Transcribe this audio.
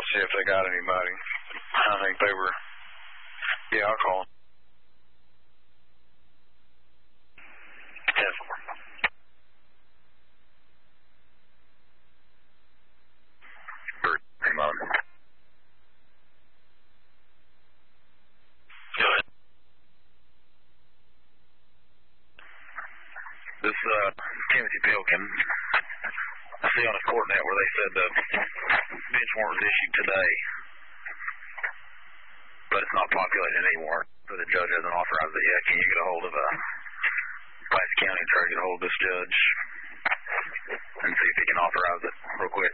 see if they got anybody. I think they were, yeah, I'll call them. 10-4. Remote. Go ahead. This Timothy Pilkin, I see on his court net where they said the bench warrant was issued today, but it's not populated anymore, so the judge hasn't authorized it yet. Can you get a hold of Pulaski County and try to get a hold of this judge and see if he can authorize it real quick?